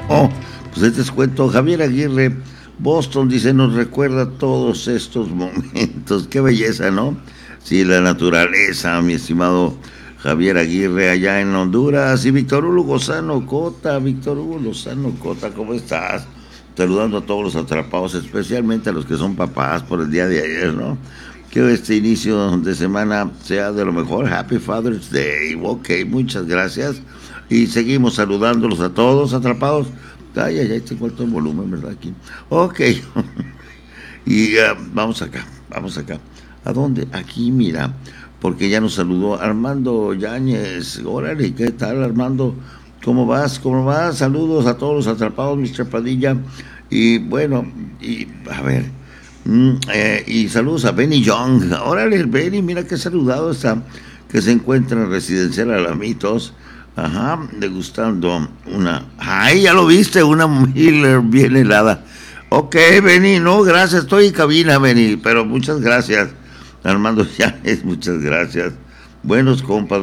Pues ahí te cuento, Javier Aguirre, Boston, dice, nos recuerda todos estos momentos. Qué belleza, ¿no? Sí, la naturaleza, mi estimado Javier Aguirre, allá en Honduras. Y Víctor Hugo Lozano Cota, ¿cómo estás? Saludando a todos los atrapados, especialmente a los que son papás por el día de ayer, ¿no? Que este inicio de semana sea de lo mejor. Happy Father's Day. Ok, muchas gracias. Y seguimos saludándolos a todos, atrapados. Ay, te cortó el volumen, ¿verdad? Aquí. Ok. Y vamos acá. ¿A dónde? Aquí, mira, porque ya nos saludó Armando Yáñez. Órale, ¿qué tal, Armando? ¿Cómo vas? Saludos a todos los atrapados, Mr. Padilla. Y bueno, y a ver, y saludos a Benny Young. Órale, Benny, mira qué saludado está, que se encuentra en Residencial Alamitos. Ajá, degustando una... ¡Ay, ya lo viste! Una Miller bien helada. Ok, Benny, no, gracias, estoy en cabina, Benny, pero muchas gracias. Armando Yáñez, muchas gracias. Buenos compas.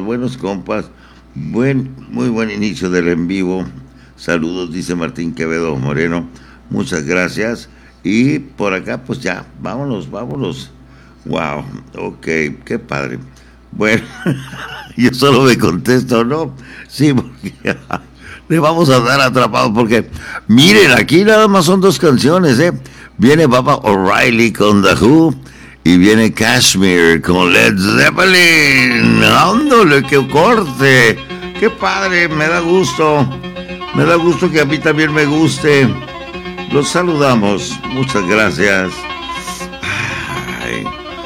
Muy buen inicio del en vivo. Saludos, dice Martín Quevedo Moreno. Muchas gracias. Y por acá, pues ya, vámonos. Wow, ok, qué padre. Bueno, yo solo me contesto, ¿no? Sí, porque le vamos a dar atrapado, porque miren, aquí nada más son 2 canciones, ¿eh? Viene Baba O'Reilly con The Who y viene Kashmir con Led Zeppelin. ¡Ándale, qué corte! ¡Qué padre! Me da gusto que a mí también me guste. Los saludamos. Muchas gracias. Ay.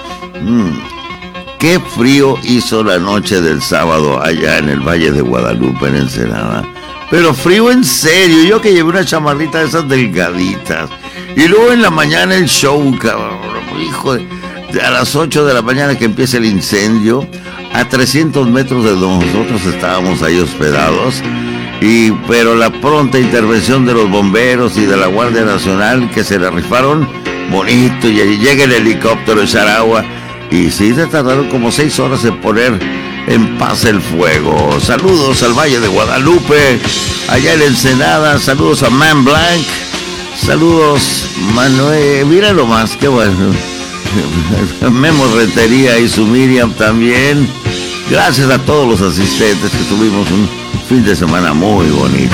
Qué frío hizo la noche del sábado allá en el Valle de Guadalupe, en Ensenada. Pero frío en serio. Yo que llevé una chamarrita de esas delgaditas. Y luego en la mañana el show, cabrón. Hijo de... A las 8 de la mañana que empieza el incendio, a 300 metros de donde nosotros estábamos ahí hospedados, pero la pronta intervención de los bomberos y de la Guardia Nacional, que se la rifaron bonito, y allí llega el helicóptero de Charagua, y sí, se tardaron como 6 horas en poner en paz el fuego. Saludos al Valle de Guadalupe, allá en Ensenada, saludos a Man Blanc, saludos Manuel, míralo más, qué bueno. Memo Rentería y su Miriam también. Gracias a todos los asistentes, que tuvimos un fin de semana muy bonito.